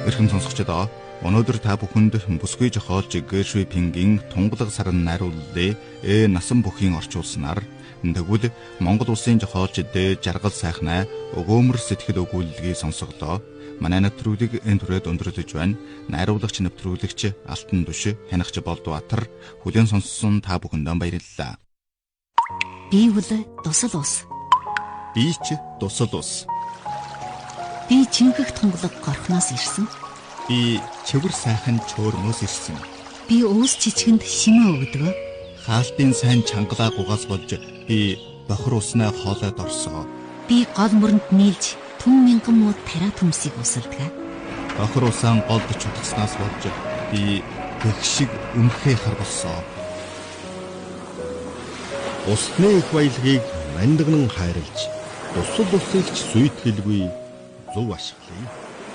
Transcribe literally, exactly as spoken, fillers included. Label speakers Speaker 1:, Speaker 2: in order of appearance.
Speaker 1: Эрхэм сонсогчдоо өнөөдөр та бүхэнд бүсгүй жохоолж Гэшви Пингийн тунгалаг саран найрууллаа э насан бүхийн орчуулснаар тэгвэл Монгол улсын жохоолж дэ жаргал сайхнаа өгөөмөр сэтгэл өгүүлэлгийг сонсоглоо. Манай нэвтрүүлгийг энэ түрээд өндөрлөж байна. Найруулагч нэвтрүүлэгч Алтан Түш, Хянагч Болдбаатар хүлээн сонссон та бүхэндээ баярлалаа.
Speaker 2: Би бол дусал ус.
Speaker 1: Би ч дусал ус.
Speaker 2: Би чингэх тунгалаг горхноос ирсэн.
Speaker 1: Би чивэр сайхан чөөрмөөс ирсэн.
Speaker 2: Би өөс чичгэнд шимээ өгдөг.
Speaker 1: Хаалтын сайн чангалаа гугаас болж би бохор уснаа хоолойд орсоо.
Speaker 2: Би гол мөрөнд нийлж түн мянган муу тариа төмсийг усалдаг.
Speaker 1: Бохор усаан голд чутгснаас болж би гэх шиг өмхөө харбалсоо.
Speaker 3: Усны их баялагийг мандагнан хайрлж, тусал усыг ч сүйтгэлгүй зөв ашиглая.